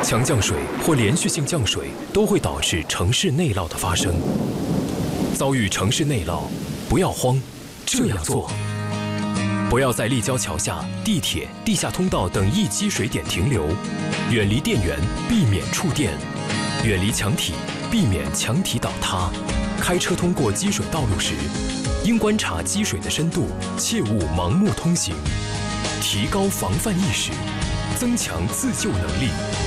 强降水或连续性降水都会导致城市内涝的发生。遭遇城市内涝，不要慌，这样做：不要在立交桥下、地铁、地下通道等易积水点停留，远离电源，避免触电；远离墙体，避免墙体倒塌。开车通过积水道路时，应观察积水的深度，切勿盲目通行。提高防范意识，增强自救能力。